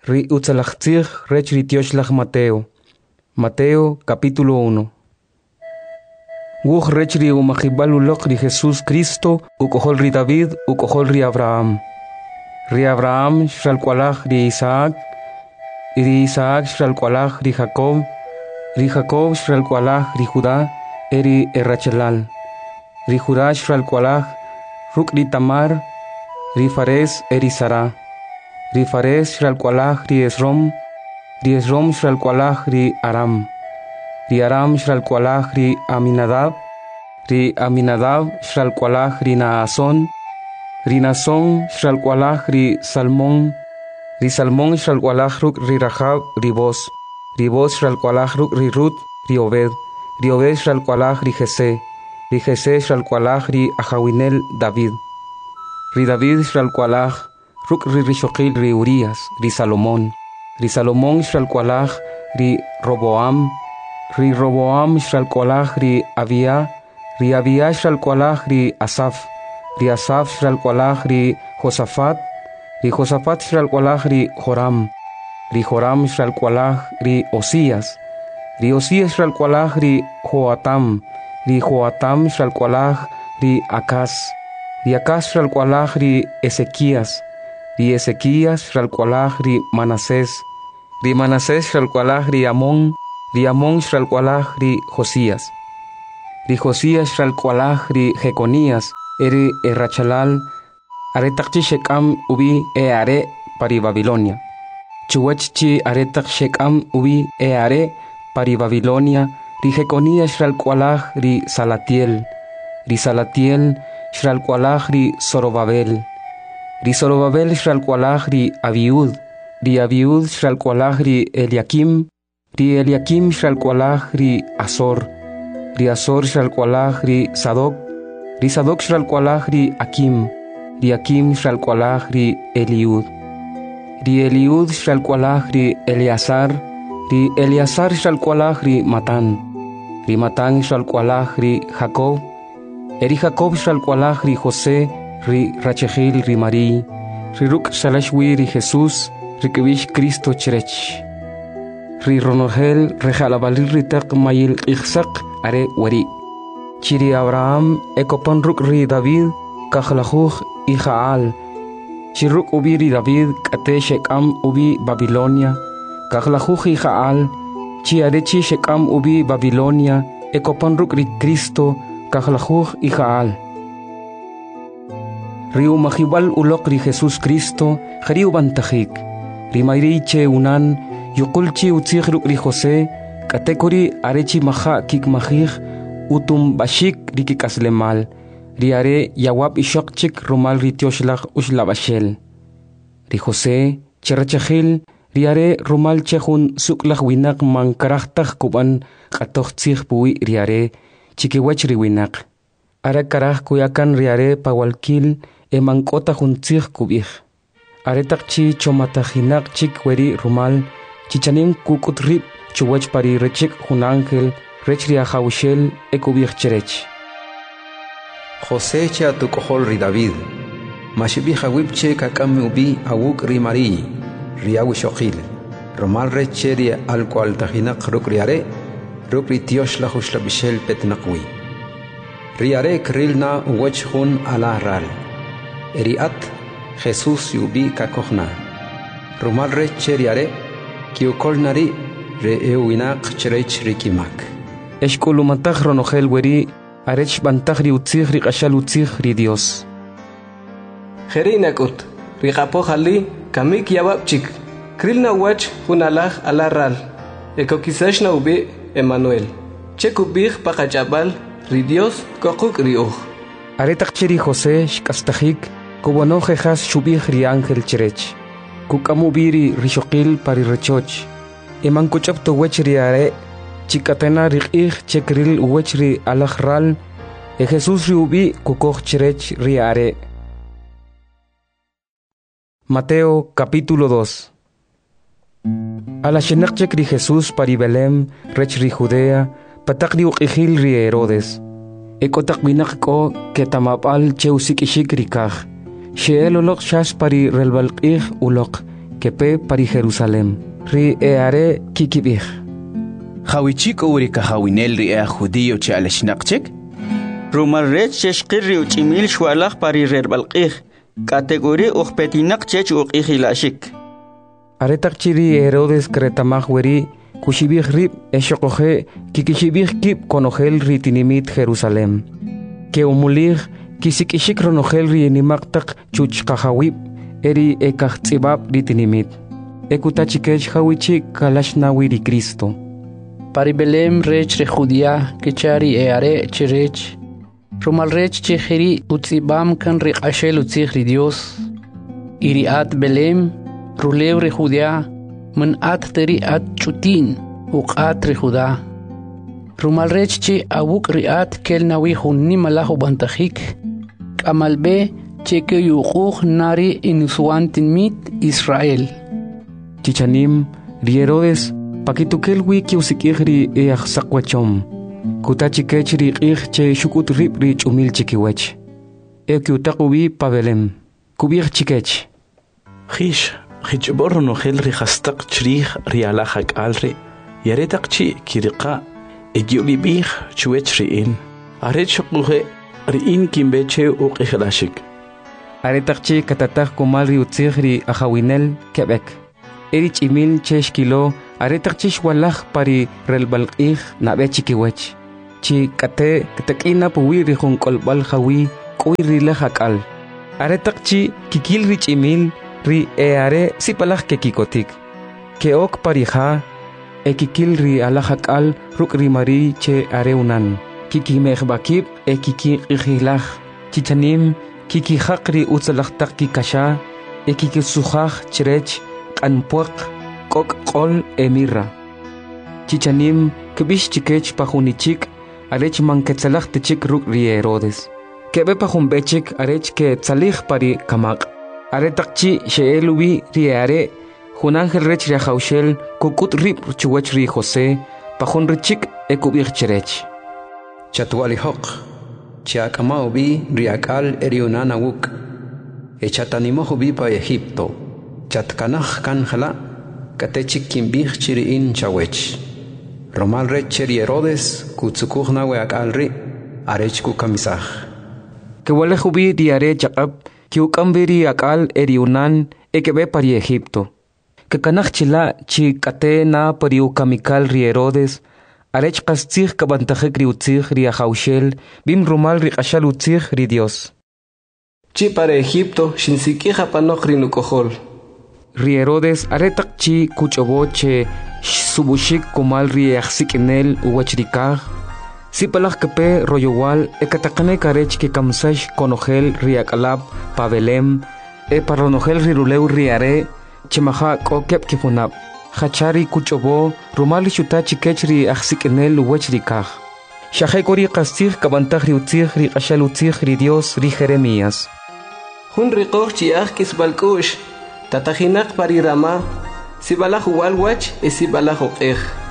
Ri utzalachtzig rech ritioshlag Mateo. Mateo capítulo 1. Wuch rech ri umachibal ri Jesús Cristo ukohol ri David ukohol ri Abraham. Ri Abraham shralkualaj ri Isaac. Ri Isaac shralkualaj ri Jacob. Ri Jacob shralkualaj ri Judá eri Errachelal. Ri Judá shralkualaj ruk ri Tamar. Ri Fares eri Sara. Ri Fares shralkualaj ri Esrom. Ri Esrom shralkualaj ri Aram. Ri Aram shralkualaj ri Aminadab. Ri Aminadab shralkualaj ri Naason. Ri Naason shralkualaj ri Salmón. Ri Salmón shralkualaj ruk ri Rahab ri Boz. Ri Boz shralkualaj ruk ri Ruth ri Obed. Ri Obed shralkualaj ri Jesé. Ri Jesé shralkualaj ri Ahawinel David. Ri David shralkualaj ruk ri Rishoqil ri Urias. Ri Salomón. Ri Salomón shralkualaj ri Roboam. Ri Roboam shralkualaj ri Abia. Ri Abia shralkualaj ri Asaf. Ri Asaf shralkualaj ri Josafat. Ri Josafat shralkualaj ri Joram. Ri Joram shralkualaj ri Osías. Ri Osías shralkualaj ri Joatam. Ri Joatam shralkualaj ri Acaz. Ri Acaz shralkualaj ri Ezequías. Ri Ezequías shralkualaj ri Manasés. Ri Manasés shralkualaj ri Amón. Ri Amón shralkualaj ri Josías. Ri Josías shralkualaj ri Jeconías eri Errachelal. Aretaqchi shekam ubi are pari Babilonia. Chuwachchi aretaq shekam ubi are pari Babilonia. Ri Jeconías shralkualaj ri Salatiel. Ri Salatiel shralkualaj ri Zorobabel. Ri Zorobabel shralkualaj ri Abiud. Ri Abiud shralkualaj ri Eliakim. Ri Eliakim shralkualaj ri Azor. Ri Azor shralkualaj ri Sadoc. Ri Sadoc shralkualaj ri Akim. Ri Akim shralkualaj ri Eliud. Ri Eliud shralkualaj ri Eleazar. Ri Eleazar shralkualaj ri Matán. Ri Matán shralkualaj ri Jacob. Eri Jacob shralkualaj ri José. Ri Rachegil ri Marí. Ri ruk shalashwi ri Jesús. Ri kibish Cristo cherech. Ri Ronogel rejalabalil ri taq mayil ichsaq are wari. Chiri Abraham ekopan ruk ri David kajlajuj Ijaal. Chiruk ubi ri David kate shekam ubi Babilonia. Kajlajuj Ijaal. Chiarechi shekam ubi Babilonia. Ekopan ruk ri Cristo kajlajuj Ijaal. Ri umajibal ulok ri Jesús Cristo jari ubantajik. Ri mayriche unan yukulchi utzig ruk ri José. Katekori arechi maja kikmajij utum bashik ri kikaslemal. Ri are yawab ishokchik rumal ri tioshlag ushlabashel. Ri José cherachajil ri are rumal chehun suklag winak man karajtaj kuban katochtzig pui ri are chikiwech ri winak. Ara karaj kuyakan ri are pawalkil emankota juntzig kubij. Aretak chi chomatajinak chik weri rumal chichanim kukutrip chuwech pari rechik jun ángel rech ri ajawishel ekubij cherech. José che atukohol ri David. Mashibi hawipche kakami ubi awuk ri Marí. Ri awishoqil. Romal reche ri alko altajinak ruk ri are. Ruk ri tiosh la hushlabishel petnaqwi. Ri are krilna uwech jun ala ral. Eri at Jesús yubi kakohna. Romal reche ri are. Kiukol nari re euinak cherech rikimak. Eshkulumataj ronogel weri. Arech bantaj ri utzig ri qashal utzig ri Dios. Jerinakut, ri qapohali kamik yawabchik. Krilna wach hunalaj alaral. Ekokisashna ubi Emmanuel. Chekubij pakachabal ri Dios kokuk ri uj. Aretak chiri José shkastajik kubono jejas shubij ri ángel cherech. Kukamubiri rishoqil pari rechoch. Eman kuchapto wech ri are. Chikatena riqij chekril uwech ri alajral. Jesús ri ubi kukoj cherech ri are. Mateo capítulo 2. A la shenakchek ri Jesús pari Belém rech ri Judea patak ri uqijil ri Herodes. Ekotak binak ko ketamapal cheusik ishik ri kaj. Sheel ulok shas pari relbalqij ulok kepe pari Jerusalem. Ri eare kikibich. Hawichik urika hawinel ri judío che aleshnaqchek. Rumal rech cheshqirri uchimil shwalaq pari rerbalqih. Categoría uqpetinaq chech uqihilashik. Aretaqchiri Herodes kretamaj weri kushibich rib eshokoje kikishibich kip konogel ritinimit Jerusalem. Que umulig kisikishik ronogel rienimaqtaq chuchqajawib eri ekajtzibab ritinimit. Ekutachikech hawichik kalashnawi Cristo. Pari Belém rech re Judía kichari eare chirech. Rumal rech chejeri utzibam kan riqashel utzig ri Dios. Iriat Belém rulew re Judía man at teri at chutin uqat re Judá. Rumal rech che awuk riat kel nawi hunni malahu bantajik. Kamalbe cheke yuquq nari inusuantin mit Israel. Chichanim ri Herodes pakitukel wiki usikihri eajsaqwachom. Kutachikech ri che shukut rib ri chumil chikiwech. Ekiutaqubi pa Belém. Kubich chikech. Khish borro no gel ri hastaq chrih ri alahak alri. Yaretaq chi kiriqa egiulibih chuech ri in. Arech quhe ri in kimbeche uqihilashik. Aretaq chi katataq kumal ri utzig ri ahawinel Quebec. Erich imil chesh kilo aretaq chish walaj pari relbalqih nabe chikiwech. Chi kate katakina puwi ri jonkolbal hawi kuy ri lajakal. Aretaq chi kikil rich imil ri eare sipalaj kekikotik. Keok parija ekikil ri alajakal ruk ri mari che areunan. Kikimejbakib ekikihilaj. Chichanim kikihaq ri utzalajtaq kikasha ekikisujaj chirech anpuaq kok qol emirra. Chichanim kibish chikech pajunichik arech manketsalaj tichik ruk ri Herodes. Kebe pajumbechik arech ke tzalij pari kamaq. Aretaqchi sheelubi ri are junangel rech ri haushel kukut rib chuwech ri José pajun richik ekubich cherech. Chatualihoq chiakamao bi riakal eriunana wuk. Echatanimojo bi pa Egipto. Chatkanaj kanjala katechik kimbich chiriin chawech. Romal rech cheri Herodes kutsukuj weakalri arech kukamisaj. Kewalejubi diare chaqab kiukambiri akal eriunan ekebe pari Egipto. Kekanaj chila chi kate na pari ukamikal ri Herodes arech qastzig kabantajek ri utzig ri ahaushel bim rumal ri qashal utzig ri Dios. Chi para Egipto shinsikija panoj ri nukojol. Ri Herodes aretaq chi kuchoboche subushik kumal ri ajsikinel uwachrikaj. Sipalaj kepe royowal ekataqane karech ke kamsash konogel ri akalab pa Belém paronogel ri rulew ri are chemaja kokep kifunab. Hachari kuchobo rumal shuta chikech ri ajsikinel uwachrikaj. Shajekori qastig kabantaj ri utzig ri qashal utzig ri Dios ri Jeremías. Hun riqoj chiaj kisbalkush. Tatajinak pari Rama, sibalaj walwach e sibalaj oqej.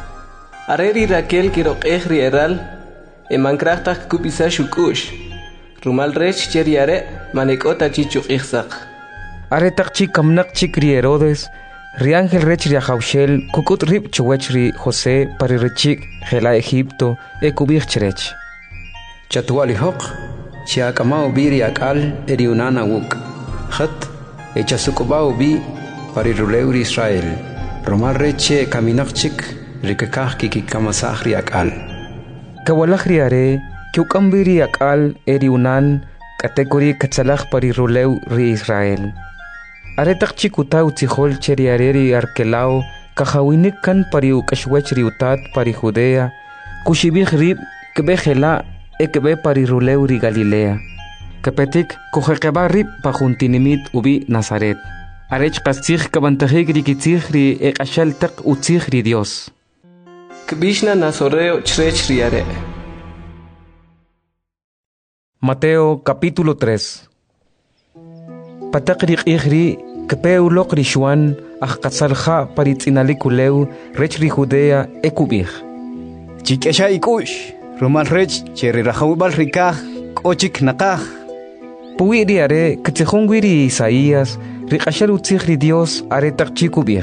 Areri Raquel kiroqej rieral, emankrajtak kupisa shukush. Rumal rech cheriare manekota chichuqijsaq. Aretaq chi kamnak chik ri Herodes, ri ángel rech ri ahaushel kukut rib chuwech ri José pari richik gela Egipto ekubich cherech. Chatualihoq chiakamao bi riakal eriunana wuk. Khat echasukubao bi pari ruleuri Israel. Romal reche kaminaqchik rikakaj kikikamasaj riakal. Kawalaj riare kiukambiri akal eriunan kategori katsalaj pari rulew ri Israel. Aretaq chikuta utzijol cheriare ri Arkelao kajawinik kan pari ukashwech ri utat pari Judea kushibij rib kebe gela ekebe pari rulew ri Galilea. Kepetik kujeqeba rib pajuntinimit ubi Nazaret. Arech qastzig kabantajik rikitzig ri eqashal taq utzig ri Dios. Kbishna Nazoreo chrech riare. Mateo capítulo 3. Patak riqihri kepeuloq ri Xuan ajqatsalja paritzinalikulew rech ri Judea ekubij. Chikesha ikush rumal rech cheri rajawibal rikaj kochik naqaj. Puwi riare katzejongwi ri Isaías riqashal utzig ri Dios aretak chikubij.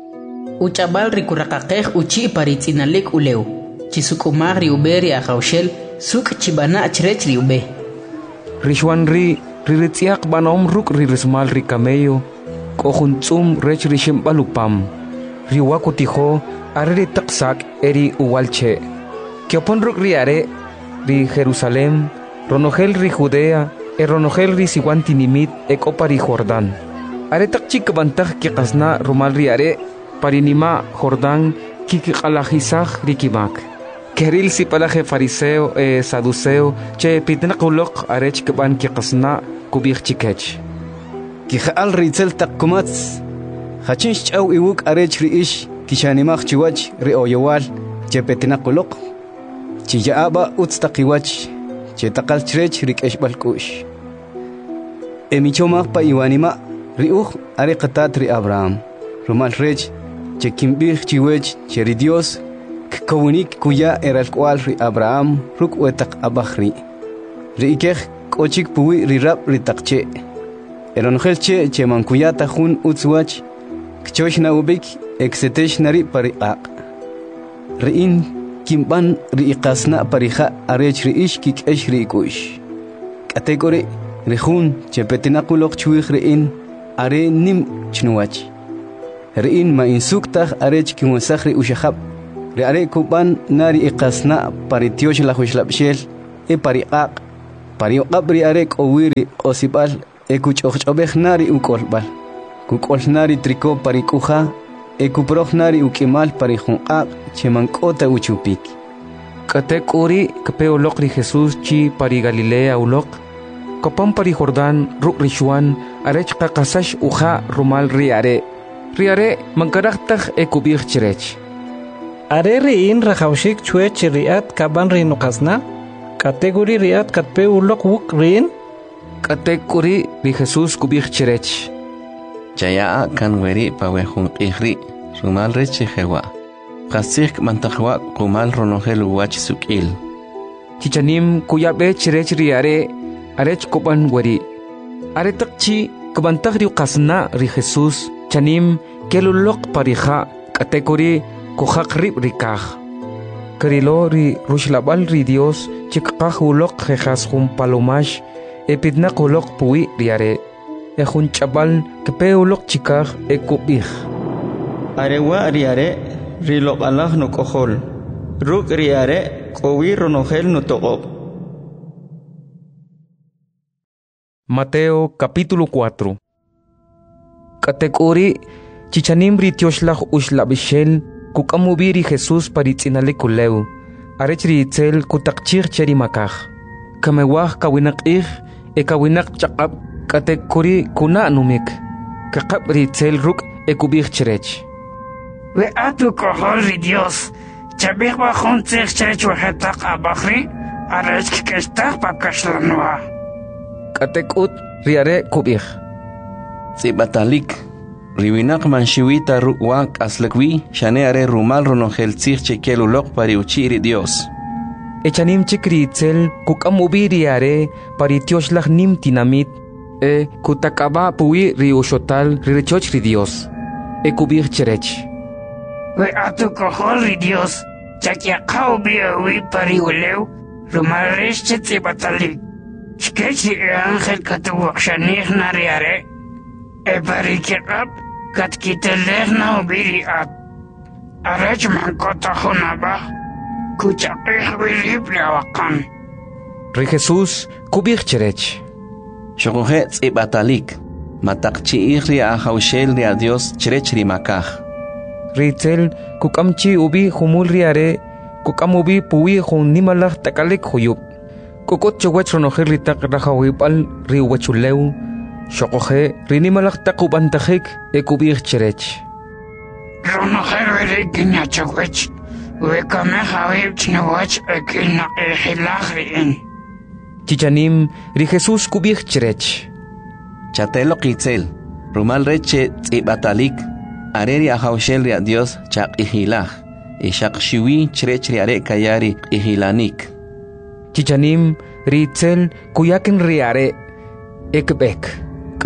Uchabal rikuraqaqej uchi paritzinalik uleu. Chisukumag ri uberi akaushel suk chibana achrech ri ube. Rishwan ritziak banom ruk rismal ri camello. Kohuntzum rech rishimbalupam. Riwakutijo are taksak eri uwalche. Kiopon ruk riare ri Jerusalem, ronogel ri Judea, ronogel ri siwantinimit ekopa ri Jordán. Are takchik bantag kikasna rumal riare parinima Jordán kikikalajisaj rikimak. Keril si palaje fariseo saduceo che pitnakulok arech kiban kikasna kubik chikech. Kijaal ritzel takkumats. Hachinch chaw iwuk arech riish kishanimach chiwach ri oyowal che petinakulok. Chiyaaba utstakiwach che takalchrech rikesh balkush. Emichomach pa iwanima riuj are qatat ri Abraham. Rumal rech che kimbich chiwech che ri Dios kawunik kuya eral kwal ri Abraham ruk wetak abachri. Ri ikech kochik puwi ri rab ri takche. Eronjel che mankuyata jun utzwach kchosh na ubik exetesh nari pariqaq. Riin kimban riiqasna parija arech riish kikesh riikush. Kategori rihun che petinakulok chuij riin are nim chnuwach. Riin ma insuktaj arech kimusaj ri ushahab. Ri are kuban nari iqasna paritiosh la hushlabshel pariqaq. Parioqab ri are kowiri osibal ekuch'oqch'obej nari ukolbal. Kukolnari triko parikuja ekuprojnari ukimal parijunqaq chemank'ota uchupik. Katekuri kapeolok ri Jesús chi pari Galilea ulok. Kopam pari Jordán ruk rishuan arech qaqasash uja rumal riare. Riare mankaraktaj ekubij chirech. Are riin rajawshik chuech riat kaban rinuqasna. Kategori riat katpe ulok wuk riin. Katekuri ri Jesús kubij chirech. Chaya kan weri pawehun ihri rumal reche jewa. Qasik mantajwa kumal ronogel wach sukil. Chichanim kuyabe chirech riare arech kopan weri. Are takchi kabantag ri qasna ri Jesús chanim kelulok parija katekuri kuhak rib rikaj. Karilo ri rushlabal ri Dios chikqaj ulok jejas jun palomash epidnak ulok puwi riare. Ejun chabal kepe ulok chikaj ekubij. Arewa riare rilok Allah no kohol. Ruk riare kowi ronogel no togob. Mateo capítulo 4. Katekuri chichanim ritioshlah ushlabishel kukamubiri Jesús paritzinale kuleu. Arech ritzel kutakchir cherimakaj. Kamewaj kawinaqij ekawinak chaqab katekuri kuna numik. Kakab ritzel ruk ekubij chirech. We atu kohol ri Dios. Chabih bajun tzich chirech wahetak abachri. Arech kikestak pakashlanua. Katekut riare kubij. Zibatalik. Riwinak manshiwita ruwak aslakwi shane are rumal ronogel tzich chekel ulok pari uchiri Dios. Echanim chikritzel kukamubiri are paritioshlah nim tinamit. Kutakaba puwi ri ushotal rirechoch ri Dios. Ekubij chirech. We atu kohol ri Dios. Chakiaqaw biawi pari uleu. Rumalresh chetzibatalik. Chkechi angel katuwakshanih nariare. Ebarikirab katkiteleh na ubiri at. Arech mankota hunaba. Kuchaqih wilib liawakan. Ri Jesús kubij chirech. Shokoje tz'ibatalik. Matakchi ri ahaushel ri a Dios chirech rimakaj. Ritzel kukamchi ubi humul riare. Kukamubi puwi jun nimalaj takalik huyub. Kokot chowech ronogel ritak rajawipal ri wechuleu. Shokoje rinimalaj takubantajik ekubij chirech. Ronogel verik ginyachowech. Wekameh awib chnawach ekilna ehilaj riin. Chichanim ri Jesús kubij chirech. Chatelo kitzel. Rumal reche tz'ibatalik. Areri ahaushel ri a Dios chaq ihilaj. Ishaq shiwi chirech riare kayari ihilanik. Chichanim ritzel kuyakin riare ekbek.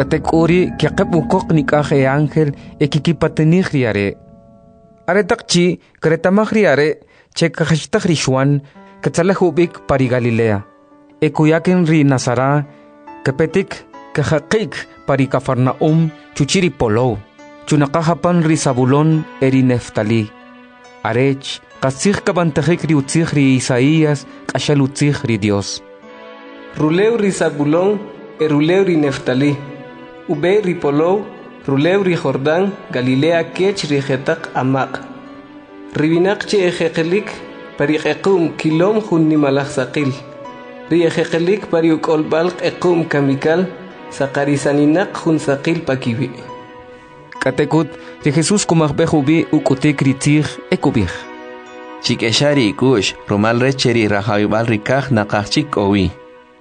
Katekuri kiaqep ukok nikah ángel ekikipatenih riare. Are takchi kretamah riare che kahashtah rishwan katsalahubik pari Galilea. Ekuyaken ri Nazara kepetik kahaqik pari Cafarnaum chuchiri polo. Chunakahapan ri Zabulón eri Neftali. Arech kasih kabantajik ri utzih ri Isaías kashal utzih ri Dios. Ruleu ri Zabulón eruleu ri Neftali. Ube ri Polo, ruleu ri Jordán, Galilea kech ri Getak Amak. Ribinak che ejekelik pari ekum kilom hun nimalach sakil. Ri ejekelik pari ukolbalk ekum kamikal, sakarisaninak hun sakil pakibi. Katekut ri Jesús kumahbehubi ukutik ri tzih ekubih. Chik eshari kush, romal recheri rahayubal rikah nakachik owi.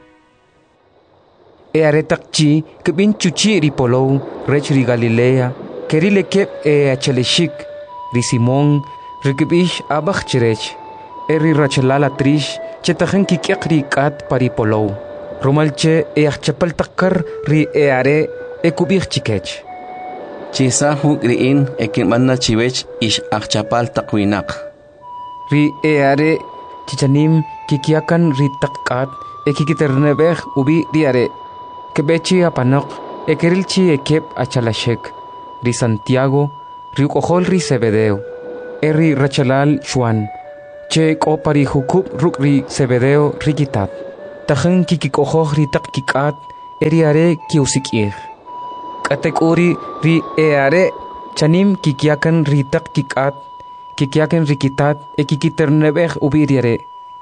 Aretakchi kebin chuchi ri Polo rech ri Galilea kerile kep acheleshik ri Simón rikibish abach cherech eri rachelala trish chetajen kikiak ri kat pari Polo romalche achapal takar ri are ekubich chikech chisahu griin ekimanna chivech ish achapal takwinak ri are chichanim kikiakan ri takat ekikiternebeh ubi ri are Kebechi apanok, ekerilchi ekep achalashek, ri Santiago, ri ukohol ri Zebedeo, eri rachalal Juan, che kopari hukub ruk ri Zebedeo rikitat, tajen kikikohoh ri takkikat, eri are kiusikir. Katekuri ri are, chanim kikiakan ri takkikat, kikiakan rikitat, ekikiternebeh ubiriare.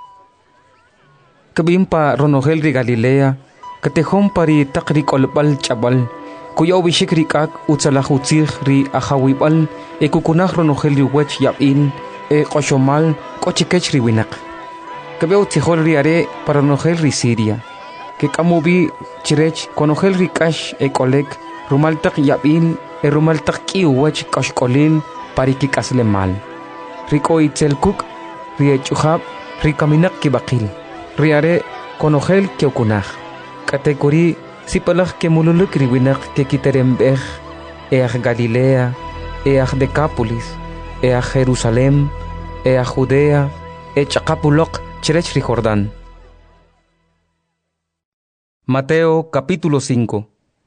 Kabimpa ronogel ri Galilea, Katehom pari takri kolbal chabal, kuya ubishik rikak utsalahutzik ri ahawibal, kukunah ronogel ri wech yabin, koshomal, kochikech ri winak. Kabeo tihol ri are para ronogel ri Siria, que kamubi chirech konogel ri kash kolek, rumaltak yabin, rumaltak ki wech kashkolin, pari kikasle mal. Riko itzelkuk, ri echuhab, ri kaminak kibakil, ri are konogel kiokunah. Kategori sipalah ke mululuk riwinak ke kiterembeh Galilea, Decapolis, Jerusalem, Judea, Chacapulok, Cherech ri Jordán. Mateo capítulo 5.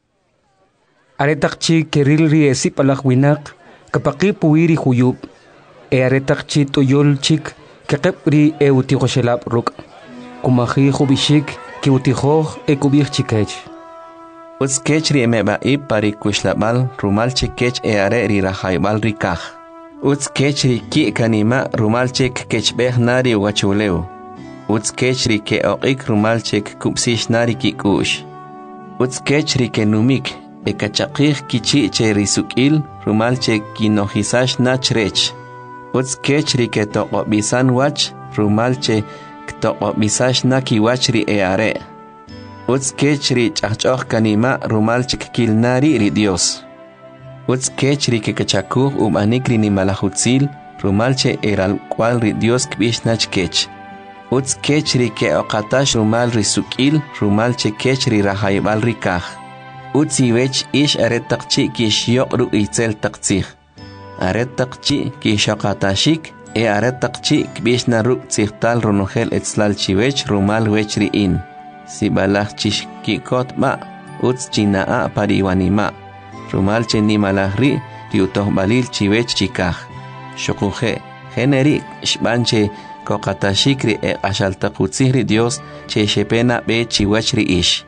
Aretakchi keril ri sipalah winak kapaki puiri huyub, aretakchi tuyol chik kekep ri eutigoshelab ruk, kumahi hubishik que utijoh ekubir chikech. Uts kechri emeba pari kushlabal rumal chikech are ri rahaibal rikah. Uts kechri ki kanima rumal chik kechbeh nari wachuleu. Uts kechri ke oik rumal chik kupsish nari ki kush. Uts kechri ke numik ekachakih kichi che risukil rumal chik kinohisash nachrech. Uts kechri ke toqobisan wach rumal che Toqo bisash na kiwachri are. Uts kechri chachok kanima rumal chikil nari ri Dios. Uts kechri ke kachakuh anikri ni malahutzil rumal che eral cual ri Dios kbish nach kech. Uts kechri ke okatash rumal ri sukil rumal che kechri rahaibal rikah. Uts iwech ish aretakchi kishyok ru itzel taktsih. Aretakchi kishokatashik aretakchi kbishna ruk tzihtal ronogel etzlal chivech rumal wechri in. Sibalach chish kikot ma, utz chinaa pariwanima. Rumal chenimalahri, riutoh balil chivech chikah. Shokuje, generi, shbanche, kokatashikri ashaltakutzihri Dios, che shepena be chiwachri ish.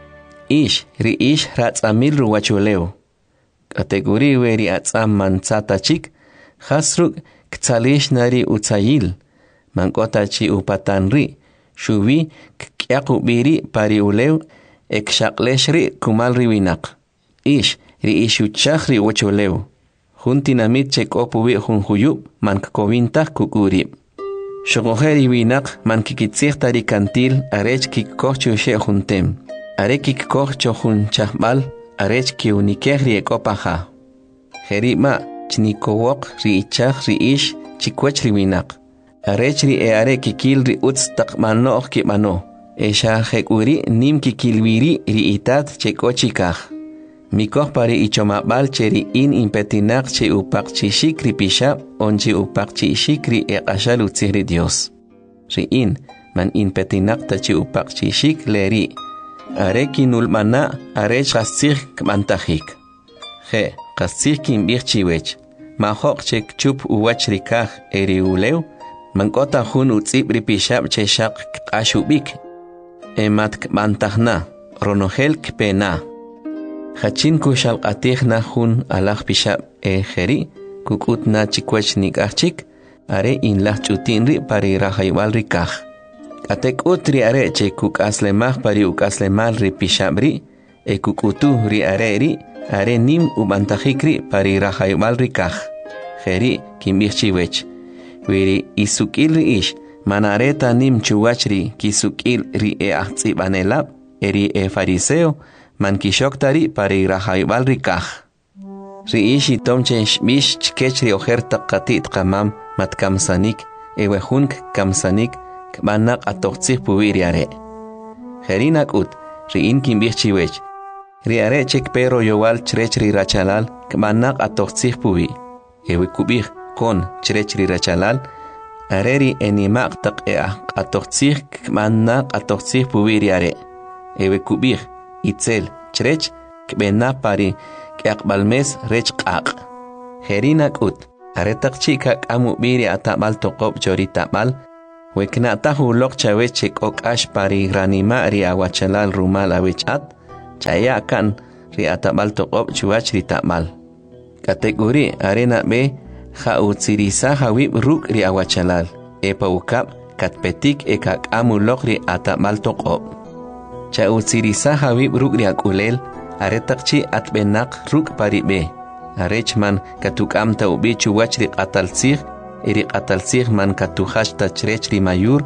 Ri ish ratzamil ruwachuleo. Kategori weri atzam manzata chik, hasruk, Ktsalish nari utsayil, mankotachi upatanri, shubi kyakubiri pari ulew, ekshakleshri kumalri winak. Ri ishuchahri wachulew. Juntinamit chek opuwi junjuyub, mankkovintah kukurib. Shogojeri winak mankikitsirtari kantil, arech kikkochu she juntem. Arekik kocho jun chahbal, arech kiunikehri ekopaha. Jerima. Chnikowok ri ichach ri ish chikwech ri winak. Arech ri are kikil ri utz takmanoh kibano. Esha hekuri nim kikilwiri ri itat chekochikah. Mikoh pari ichomabal cheri in impetinak che upakchi shikri pishab onchi upakchi shikri eqashal utzihri Dios. Ri in man impetinak tachi upakchi shik leri. Are kinulmana are chastir kmantajik. Je, kastir kimbir chiwech. Mahok chek chup uwach rikaj eri uleu. Mankota hun utzib ripishab che shak kashubik. Emat kmantajna, ronogel kpena. Hachin kushal atihna hun alaj pishab jeri. Kukutna chikwech nikachik. Are in lah chutinri pari rahaywal rikaj. Atek utri are che kuk aslemah pari uk aslemal ri pishabri. E kukutu ri are nim ubantajikri pari rahaywal rikaj. Jeri kimbirchiwech. Wiri isukil ri ish. Manareta nim chuwachri kisukil ri ahtsibanelab. Eri fariseo. Man kishoktari pari rahaywal rikaj. Ri ish itomche shmish chkechri ojerta katit kamam matkamsanik. Ewehunk kamsanik. Kmanak atoqtsih puwiri are. Jerinak ut, riin kimbih chiwech. Ri are chek pero yowal chrechri rachalal, kmanak atoqtsih puwi. Ewe kubih kon chrechri rachalal, areri enimak tak atoqtsih kmanak atoqtsih puwiri are. Ewe kubih itzel chrech kbena pari kakbalmes rech qaq. Jerinak ut, are tak chika kamu biri atamal toqob chori tamal, Wekna tahu lok chawechek ok ash pari granima ri awachalal rumal awechat, chaya kan ri atabal toqob chuach ri tamal. Kategori arena be ha utsirisa hawib ruk ri awachalal, epa ukap katpetik ekak amulok ri atabal toqob. Cha utsirisa hawib ruk ri akulel, aretakchi atbenak ruk pari be. Arechman katukam ta ubi chuach ri atalsir, eri qatalsig man katuhashta chrech ri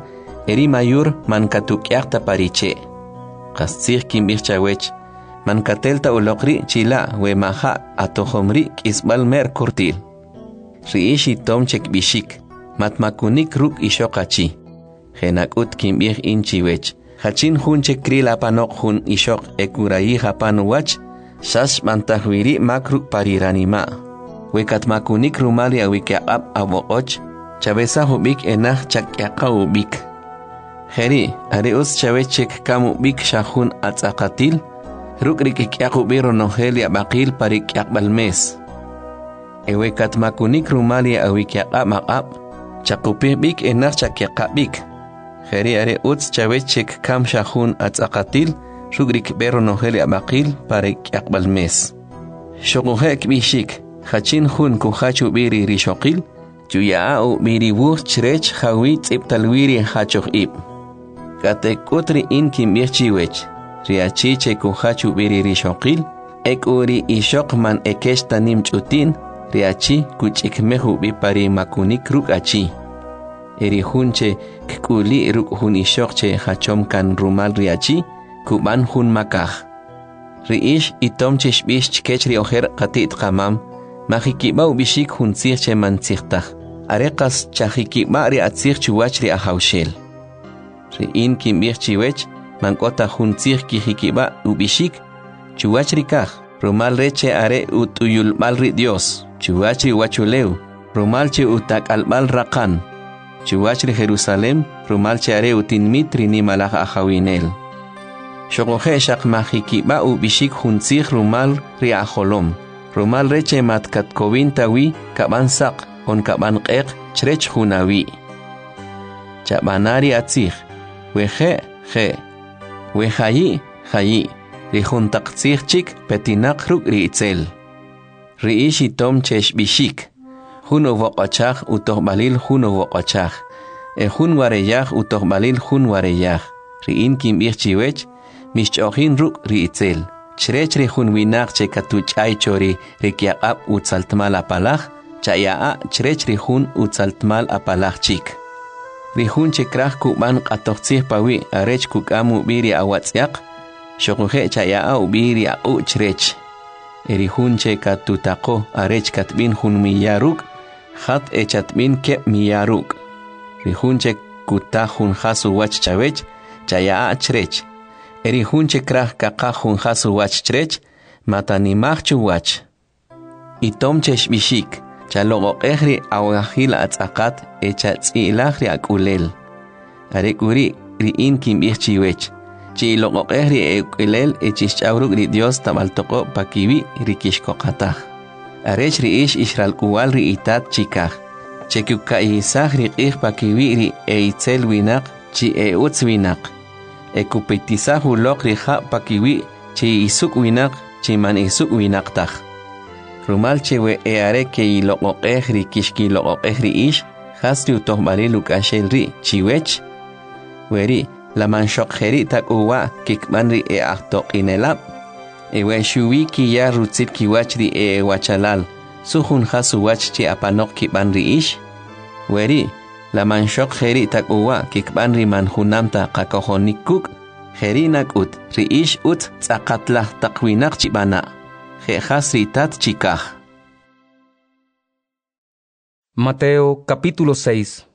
mayur man katukyaqta pariche. Qastsig kimbir chawech, man katelta uloqri chila we maha atohomri kisbal mer kurtil. Riishi tomchek bishik, matmakunik ruk ishokachi. Genakut kimbir inchiwech, hachin hunchek krila panok hun ishok ekurayi hapanuwach, shash mantahwiri makruk pariranima. Wekat makunik rumali awikyaqab awoqoch, chabesa hubik enah chakyaqa ubik. Jeri, areus chavechek kamu bik shahun atzaqatil, rukrik ikyaqubi ronogel yabaqil parikyaqbalmes. Ewekat makunik rumali awikyaqab maqab, chakupih bik enah chakyaqabik. Jeri areus chavechek kam shahun atzaqatil, rukrik beronogel yabaqil parikyaqbalmes. Shokuhek bishik. Hachin hun kuhachu biri rishokil, chuya'u biri wuh chrech hawi tziptalwiri hachoch ib. Katekutri in kimbir chiwech, riachiche kuhachu biri rishokil, ekuri ishok man ekeshta nim chutin, riachi kuchikmehu bipari makunik ruk achi. Eri hunche kuli ruk hun ishokche hachom kan rumal riachi, kuban hun makah. Riish itomche shbish chkechri oher katit kamam, Majikiba ubishik huntzir che mantzirtach. Arekas chajikiba ri atzir chuwach ri ahaushel. Ri in kimbir chiwech, mankota huntzir kijikiba ubishik, chuwach ri kaj. Rumal reche are utuyul mal ri Dios. Chuwach ri wachuleu. Rumal che utak albal rakan. Chuwach ri Jerusalem, rumal che are utinmit ri ni malach ahawinel. Shogohe shak majikiba ubishik huntzir rumal ri aholom. Rumal reche matkat kovin kaban sak on kaban qeq chrech hunawi. Chabanari atzig. Weje, Wehayi, Rihun taqtzig chik petinak ruk ri itzel. Riishi tom chesh bishik. Huno voqachach utohbalil huno voqachach. Hun wareyach utohbalil hun wareyach. Riin kimbir chiwech, mishchohin ruk ri itzel. Chrech ri hun winak che katuchay chori rikyaqab utzaltmal apalach, chayaa chrech ri hun utzaltmal apalach chik. Ri hun che krach kuban qatoqtzih pawi arech kukamu biri awatzyaq, shokuhe chayaa ubiri au chrech. Eri hun che katutaqo arech katbin hun miyaruk, khat echatbin ke miyaruk. Ri hun che kutahun hasu wach chawech, chayaa chrech. Eri hun che krach kaqa hun hasu wach chrech, matanimaj chuwach. Itom cheshbishik, chaloqoqejri awajil atzaqat echa tz'ilajri akulel. Arekuri ri'in kimb'ij chiwech. Chiloqoqejri ekulel echishch'awruk ri Dios tabaltoqo pakiwi rikishkoqataj. Arech ri'ish ishralkuwal ri itat chikaj. Chekuka'isaj riq'ij pakiwi ri eitzel winaq chi utz winaq. Ekupitisaj uloq rija pakiwi chi isuk winaq chi man isuk winaqtaj. Rumal chewe eare ke iloqoqej ri kishkiloqoqej ri ish jasri utojbali lukashel ri chiwech. Weri la manshoqjeri takuwa kikman ri ahtoqinelab. Ewe shuwi ki ya rutzit kiwach ri wachalal. Suhun jasuwach chi apanok kiban ri ish. Weri la manshoqjeri takuwa kikban ri manjunamta qakojonikuk. Jeri nakut ri ish ut tzaqatlah taqwinaq chibana. Tat chikaj. Mateo capítulo 6.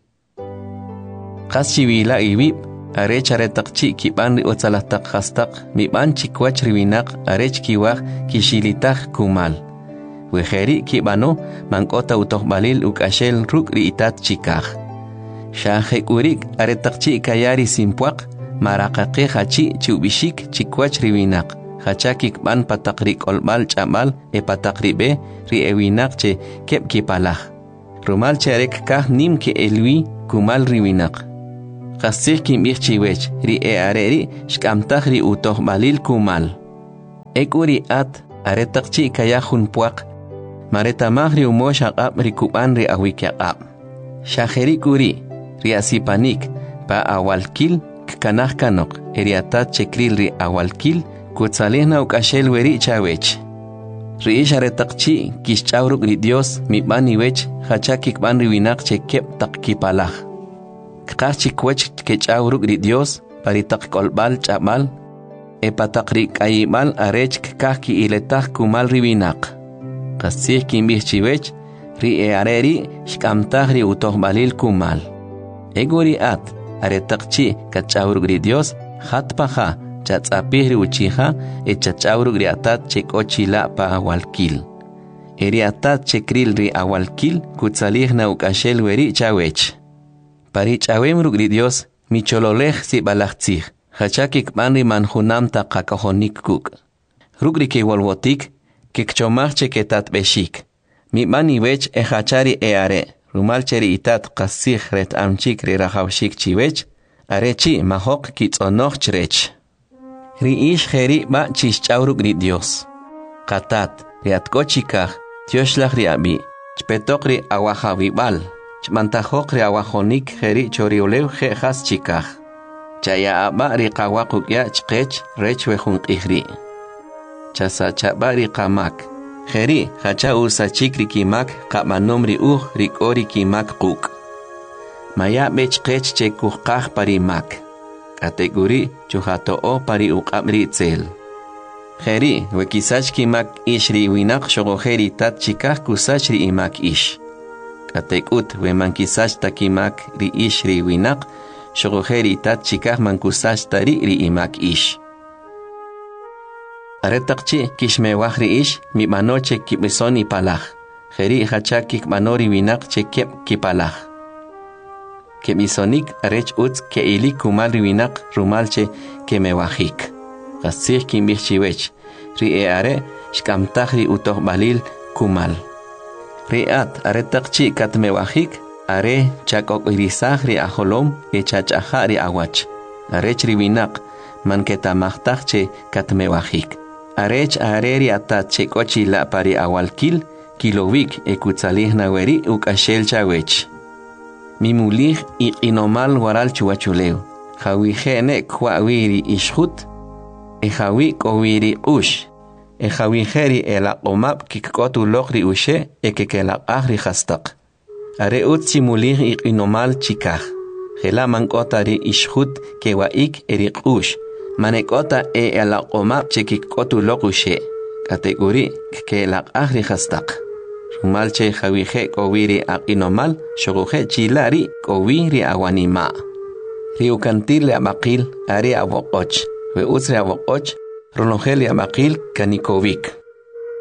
Qaschivila ibib arech aretaqchi kiban ri otzalataq hastaq miban chikwach riwinaq arech kiwaj kishilitaj kumal. Wejeri kibano mankota utojbalil ukashel ruk ri itat chikaj. Shahek urik aretaqchi kayari simpuaq maraqaqe hachi chubishik chikwach riwinaq. Hachakik ban patakrik olbal chamal patakribe ri ewinaq che kep kipalaj. Rumal charek kah nim ke elwi kumal riwinaq. Qasih kimb'ij chiwech ri areri shkamtaj ri utojbalil kumal. Ekuri at aretaqchi kayajun puaq. Maretamaj ri umosh aqab ri kuban ri awikyaqab. Shajeri kuri ri asipanik pa awalkil kanaj kanok eriatat chekril ri awalkil Kutsalihna ukashel weri chawech. Riish aretaqchi kishchawruk ri Dios mibani wech hachakik ban riwinaq chekep taqkipalaj. Kqachik wech kechawruk ri Dios paritaq kolbal chabal epataqri kaibal arech kaki iletaj kumal riwinaq. Qasih kimb'ij chiwech ri areri shkamtaj ri utojbalil kumal. Eguri at aretaqchi kachawruk ri Dios hatpaja chatzapihri uchija echachawruk ri atat chekochila pa awalkil. Eri atat chekril ri awalkil kutsalihna ukashel weri chawech. Pari chawemruk ri Dios michololej si balachtzij. Hachakik banri manjunamta qakojonik kuk. Ruk ri kewolwotik kikchomaj cheketat beshik. Mi mani wech hachari are. Rumal cheri itat qasij ret amchik ri rajawshik chiwech. Arechi mahok kitzonoj chrech. Ri ish jeri ba chishchawruk ri Dios. Qatat ri atkochikaj tioshlaj ri abi. Chpetok ri awajawibal. Chmantajok ri awajonik jeri choriolew jejas chikaj. Chaya aba ri qawaqukya chqech rech wejunqij ri. Chasachaba ri qamak. Jeri hacha usachik ri kimak qamanom ri ri k'ori kimak quk. Maya bechqech chekujqaj parimak. Kategori chuhatoo pari uqabri tzel. Jeri wekisach kimak ish ri winak shogojeri tat chikaj kusach ri imak ish. Katekut wemankisach takimak ri ish ri winak shogojeri tat chikaj mankusach tari ri imak ish. Aretaqchi kishmewaj ri ish mi manoche kibisoni palaj. Jeri hachakik manori winak chekep kipalaj. Kemisonik arech utz ke ili kumal riwinak rumalche kemewajik. Qasih kimb'ij chiwech. Ri are shkamtaj ri utojbalil kumal. Ri at aretaqchi katmewajik are chak'ok'irisaj ri ajolom echach'aja ri awach. Arech riwinak manketamajtaj che katmewajik. Arech are ri atat chek'ochila pari awalkil kilowik ekutsalihna weri uk'ashel chawech. Mimulij iqinomal waral chuwachuleu. Jawihene kwawiri ishut. Ejawi kowiri ush. Ejawiheri elaqomab kikkotu lokri ushe ekekelaqajri hastaq. Are utsimulij iqinomal chikaj. Jela mankotari ishut kewaik erik ush. Manekota elaqomab chekikkotu lok ushe. Kategori kelaqajri hastaq. Malche jawije kowiri aqinomal shoguje chilari kowiri awanima. Riukantil abaqil ari awoqoch. We utsre awoqoch ronogel abaqil kanikovik.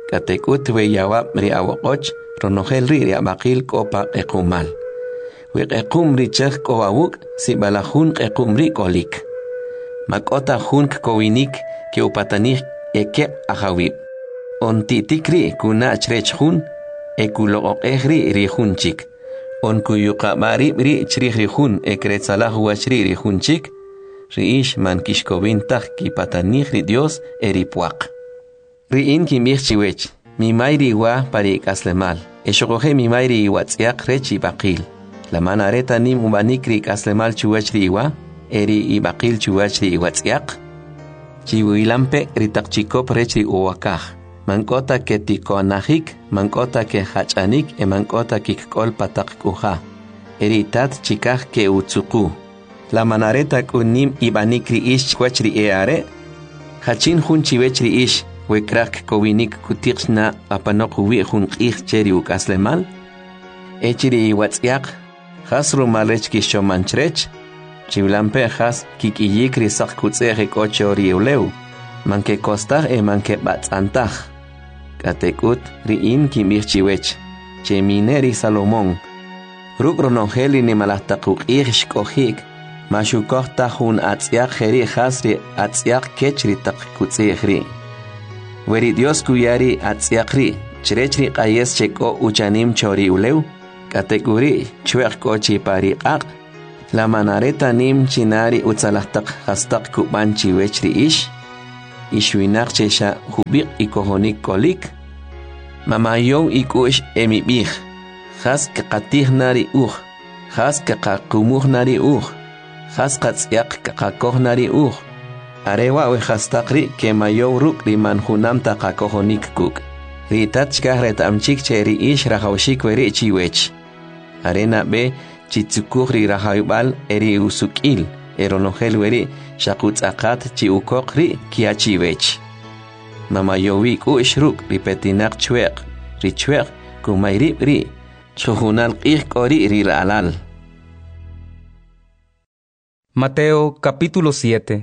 katekut we yawab ri awoqoch ronogel ri abaqil kopa ekumal we ekum ri chek ko awuk si balahun ekum ri kolik makota hun kowinik ke upatanik eke ahawib on titikri kuna chrech hun ekulo ehri ri hunchik on kuyuqa mari ri chrih ri hun ekretsalah wachri ri hunchik riish man kishkovintah ki patanih ri Dios eripuaq. Riin ki mirchiwech, mi mayri wa pari kaslemal, eshokoje mi mayri wa tsiak rechi baqil. La manareta nim ubanik ri kaslemal chuwech ri wa, eri i baqil chuwech ri wa tsiak. Chiwilampe ritakchikop rechi uwakaj. Mankota ke tikoanahik, mankota ke hachanik, mankota kikkol patak kuja. Eri tat chikaj ke utsuku. La manareta kunim ibanikri ish kwachri eare, hachin hun chiwechri ish, wekrak kowinik kutixna apanok wi hun ich cheri ukaslemal, echiri iwatsiak, has rumalech kishomanchrech, chiwlampe has kikiyikri sak kutzere kochori uleu, manke kostar manke batzantach, katekut riin kimir chiwech, chemineri Salomón, rukronongeli ni malahtakuk ish kohik, Mashukok tahun atziak heri hasri atziak kechri tak kutzihri. Weri Dios kuyari atziakri, chrechri qayes cheko uchanim chori uleu, kategori chuek kochi pari ak, la manareta nim chinari utzalahtak hastak kubanchi wechri ishwinak chesha hubik ikohonik kolik, mamayon ikush emibich, has kakatih nari has kakakumuh nari Haskats yak kakohnari arewa we hastakri ke mayo ruk riman hunam takakohonik kuk. Ritachka retamchik cheri ish rahaushik weri chiwech. Arena be chitsukuri rahaybal eri usukil, eronogel weri shakuts akat chiukokri kiachiwech. Mamayowi kush ruk ripetinak chwek, richwek kumayrib ri, chuhunal ik ori riralal. Mateo capítulo 7.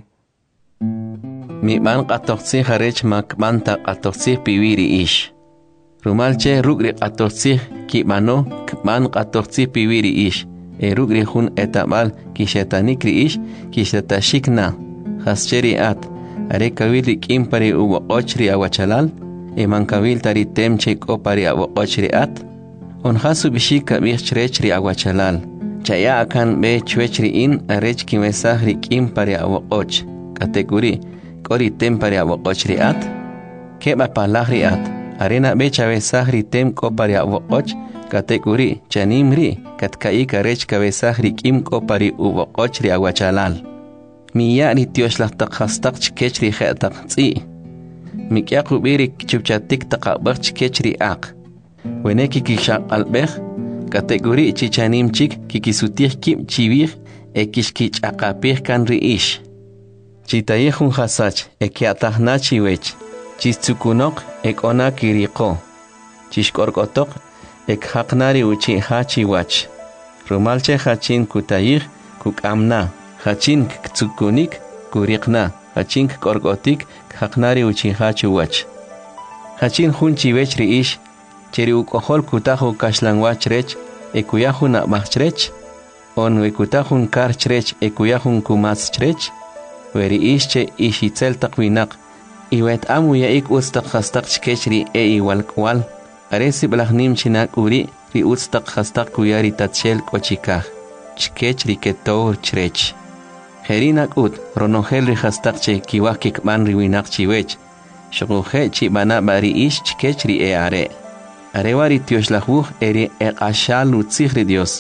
Mi man qatoqsi harech makmanta qatoqsi piwiri ish. Rumalche rugri qatoqsi kibano kman qatoqsi piwiri ish. Rugri hun etabal kishetanikri ish kishetashikna. Hascheri at. Are kawili kimpari uwoqochri awachalal. Man kawil tari temche kopari awoqochri at. On hasu bishika bichrechri awachalal. Chaya akan be chuechri in arech kimesahri kim pari awoqoch. Kategori kori tem pari awoqochri at. Keba palahri at. Arena be chavesahri tem ko pari awoqoch. Kategori chanimri katkaik arech kabesahri kim ko pari uwoqochri awachalal. Miya ri tioshlastak hastak chkechri khetak tzi. Mikyaku birik chupchatik takabak chkechri ak. Weneki kishak albech. Kategori chichanimchik kikisutir kim chivir ekishkich akapir kan riish. Chitayehun hasach ekiatahnachi wech. Chistsukunok ekona kiriko. Chishkorkotok ekhaknari uchi hachi wach. Rumalche hachin kutayih kukamna. Hachin ktsukunik kurikna. Hachin korkotik khaknari uchi hachi wach. Hachin hunchi wech riish. Cheri ukohol kutahu kashlangwachrech ekuyahun abachrech on wekutahun karchrech ekuyahun kumaschrech weri ische ishitzel takwinak iwet amu yaik ustak hastak chkechri iwalkwal aresi blahnim chinak uri ri ustak hastak kuyari tatchel kochikah chkechri ketor chrech herinak ut ronogel ri hastak che kiwakik ban riwinak chiwech shoguhe chibana bari ish chkechri are Arewari tioshlahu eri eqashal utzihri Dios.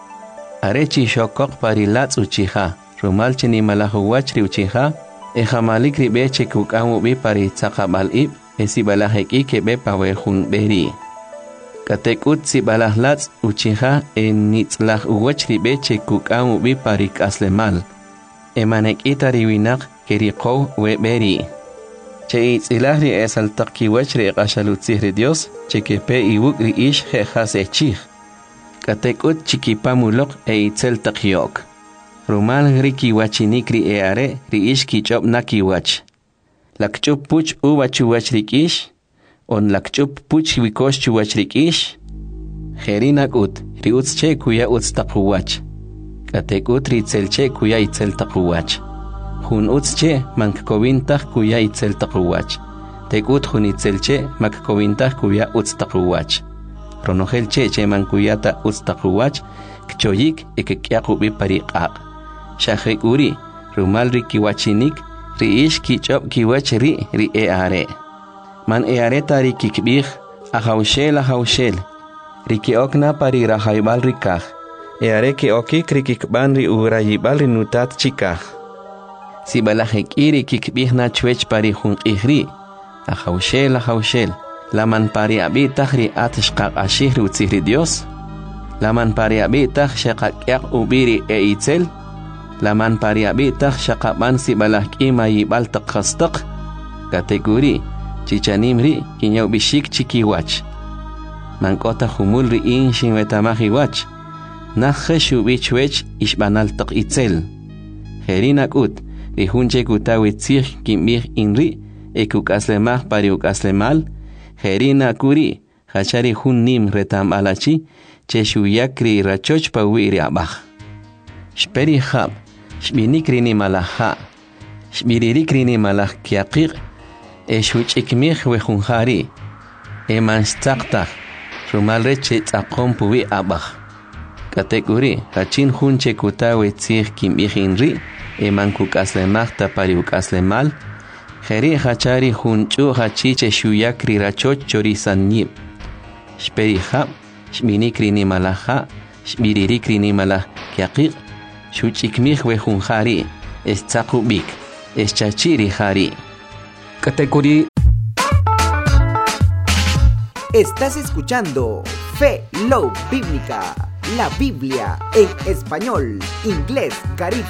Arechi shokok parilatz uchiha. Rumalche ni malahu wachri uchiha. Ejamalik ribeche kukamu bi pari tzakabal ib. Esi balaheki kebe pawehun beri. Katekut si balahlatz uchiha nitzlah uwachri beche kukamu bi pari kaslemal. Emanek itariwinak keriko we beri. Che itzilahri esaltaki wachri eqashalutzihri Dios, che kepe iwukri ish jejas echih. Katekut chikipamulok itzel takyok. Rumal riki wachinikri eare ri ish kichop naki wach. Lakchup puch uwachu wachrik ish, on lakchup puch wikosh chuwachrikish Jerina ut riuts che kuya uts taquwach katek ut ritzel che kuya itzel taquwach hun uts che mankkovintah kuya itzel taquwach tek ut hun itzel che makkkovintah kuya uts taquwach ronogel che mankuyata uts taquwach kchoyik ekekyaqubi pariqaq shahrik uri rumal rikiwachinik riish kichop kiwach ri eare man eare tari kikbih ahawshel rikiokna pari rahaibal rikah eare ke okik rikikban ri urayibal rinutat chikah si balahik iri kikbih na chwech pari hun ihri ahawshel laman pari abitah ri atshqaq ashih ri utzihri Dios laman pari abitah shaqaq ubiri itzel laman pari abitah shaqaban si balahki mayibal taqhastaq kategori chichanimri kinyaw bishik chikiwach mankota humul ri inshin wetamahiwach nakhshu bichwech ishbanal taq itzel Jerina ut ri hunche kutawi tzih kimbih inri ekukaslemah pari ukaslemal Jerina kuri hachari hun nim retam alachi cheshuyakri rachoch pawiri abah shperi khab shbinikri ni malaha shbiririkri ni malah kiaqiq eshuchikmih wehunhari emanstaqtah rumal reche tzaqom puwi abah kategori hachin hunche kutawe tzih kimbihinri emankukaslemah tapari ukaslemal Jeri hachari hunchu hachiche shuyakri rachoch chorisanyib shperi khab shbinikri ni malaha shbiririkri ni malah kiaqiq shuchikmih wehunhari estzaqubik eschachiri hari Categoría. Estás escuchando Fe Love Bíblica, la Biblia en español, inglés, caribe.